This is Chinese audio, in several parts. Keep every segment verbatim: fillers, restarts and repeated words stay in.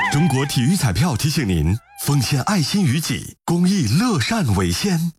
中国体育彩票提醒您：奉献爱心于己，公益乐善为先。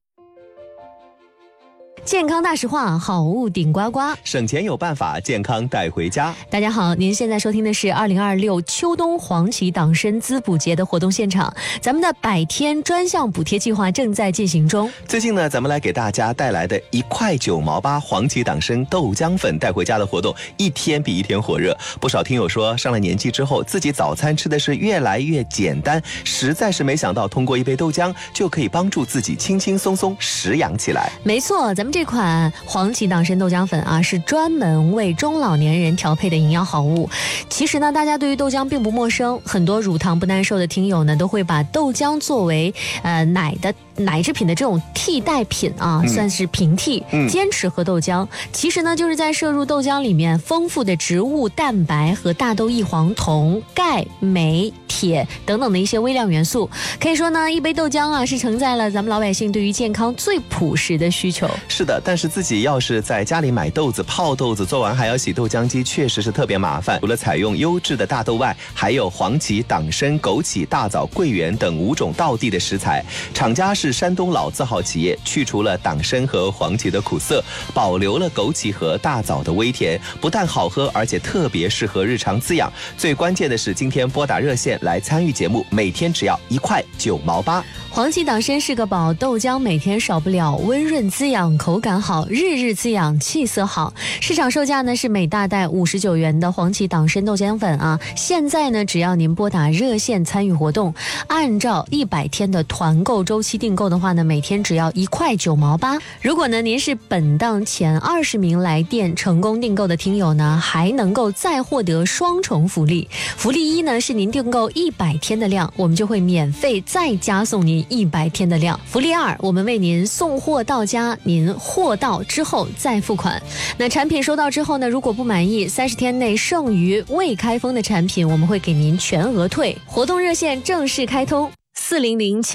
健康大实话，好物顶呱呱， 省钱有办法，健康带回家。 大家好，您现在收听的是二零二六秋冬黄芪党参滋补节的活动现场，咱们的百天专项补贴计划正在进行中。 最近呢，咱们来给大家带来的一块九毛八黄芪党参豆浆粉带回家的活动，一天比一天火热。不少听友说，上了年纪之后，自己早餐吃的是越来越简单，实在是没想到，通过一杯豆浆就可以帮助自己轻轻松松食养起来。 没错，咱们这款黄芪党参豆浆粉啊，是专门为中老年人调配的营养好物。其实呢，大家对于豆浆并不陌生，很多乳糖不耐受的听友呢，都会把豆浆作为呃奶的奶制品的这种替代品啊，嗯、算是平替，嗯、坚持喝豆浆。其实呢，就是在摄入豆浆里面丰富的植物蛋白和大豆异黄酮、钙、镁、铁等等的一些微量元素。可以说呢，一杯豆浆啊，是承载了咱们老百姓对于健康最朴实的需求。 是的，但是自己要是在家里买豆子、泡豆子，做完还要洗豆浆机，确实是特别麻烦。除了采用优质的大豆外，还有黄芪、党参、枸杞、大枣、桂圆等五种道地的食材。厂家是山东老字号企业，去除了党参和黄芪的苦涩，保留了枸杞和大枣的微甜，不但好喝，而且特别适合日常滋养。最关键的是，今天拨打热线来参与节目，每天只要一块九毛八。 黄芪党参是个宝，豆浆每天少不了，温润滋养，口感好，日日滋养，气色好。市场售价呢是每大袋五十九元的黄芪党参豆浆粉啊，现在呢只要您拨打热线参与活动，按照一百天的团购周期订购的话呢，每天只要一块九毛八。如果呢您是本档前二十名来电成功订购的听友呢，还能够再获得双重福利。福利一呢是您订购一百天的量，我们就会免费再加送您一百天的量。福利二，我们为您送货到家，您货到之后再付款。那产品收到之后呢，如果不满意，三十天内剩余未开封的产品，我们会给您全额退。活动热线正式开通，四零零七